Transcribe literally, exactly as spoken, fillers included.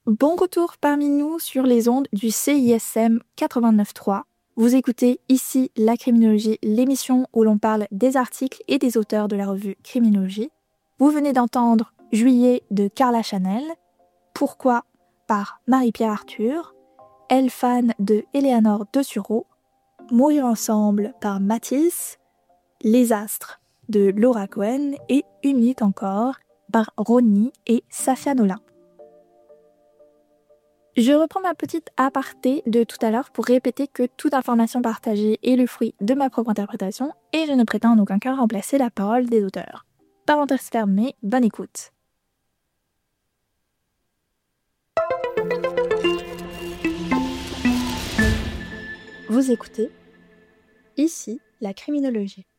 Bon retour parmi nous sur les ondes du C I S M quatre-vingt-neuf trois. Vous écoutez ici La Criminologie, l'émission où l'on parle des articles et des auteurs de la revue Criminologie. Vous venez d'entendre Juillet de Carla Chanel, Pourquoi par Marie-Pierre Arthur, Elle fan de Éléanore de Sureau, Mourir ensemble par Matisse, Les astres de Laura Cohen et Une minute encore par Ronnie et Safia Nolin. Je reprends ma petite aparté de tout à l'heure pour répéter que toute information partagée est le fruit de ma propre interprétation et je ne prétends en aucun cas remplacer la parole des auteurs. Parenthèse fermée, bonne écoute. Vous écoutez ici La Criminologie.